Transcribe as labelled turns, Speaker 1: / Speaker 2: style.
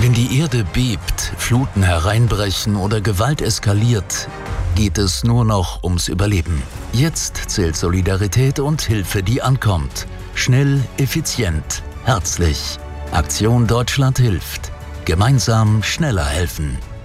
Speaker 1: Wenn die Erde bebt, Fluten hereinbrechen oder Gewalt eskaliert, geht es nur noch ums Überleben. Jetzt zählt Solidarität und Hilfe, die ankommt. Schnell, effizient, herzlich. Aktion Deutschland hilft. Gemeinsam schneller helfen.